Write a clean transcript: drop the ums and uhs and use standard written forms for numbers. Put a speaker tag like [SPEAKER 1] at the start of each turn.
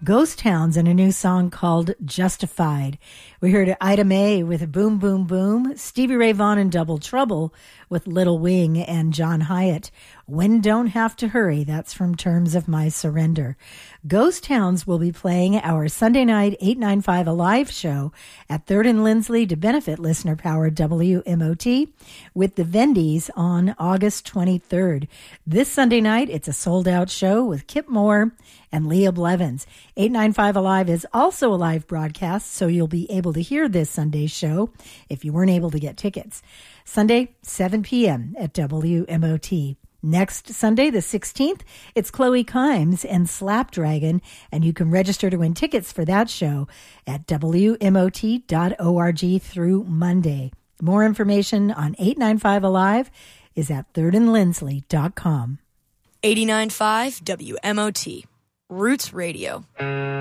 [SPEAKER 1] Ghost Towns and a new song called Justified. We heard Ida Mae with Boom Boom Boom, Stevie Ray Vaughan and Double Trouble with Little Wing, and John Hyatt, When Don't Have to Hurry. That's from Terms of My Surrender. Ghost Towns will be playing our Sunday night 895 Alive show at 3rd and Lindsley to benefit listener-powered WMOT with the Vendies on August 23rd. This Sunday night, it's a sold-out show with Kip Moore and Leah Blevins. 895 Alive is also a live broadcast, so you'll be able to hear this Sunday's show if you weren't able to get tickets. Sunday, 7 p.m. at WMOT. Next Sunday, the 16th, it's Chloe Kimes and Slapdragon, and you can register to win tickets for that show at WMOT.org through Monday. More information on 895 Alive is at thirdandlindsley.com.
[SPEAKER 2] 89.5 WMOT. Roots Radio.